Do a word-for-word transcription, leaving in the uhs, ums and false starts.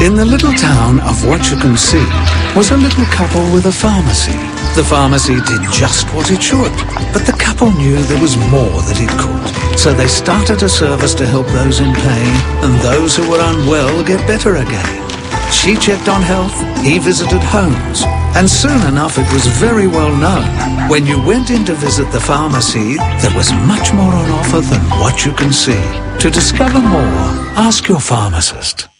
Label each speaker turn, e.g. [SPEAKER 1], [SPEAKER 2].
[SPEAKER 1] In the little town of What You Can See was a little couple with a pharmacy. The pharmacy did just what it should, but the couple knew there was more that it could. So they started a service to help those in pain and those who were unwell get better again. She checked on health, he visited homes, and soon enough it was very well known. When you went in to visit the pharmacy, there was much more on offer than What You Can See. To discover more, ask your pharmacist.